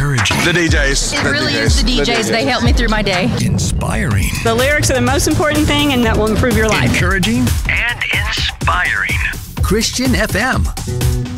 Encouraging. The DJs. It really is the DJs. They help me through my day. Inspiring. The lyrics are the most important thing, and that will improve your life. Encouraging and inspiring. Christian FM.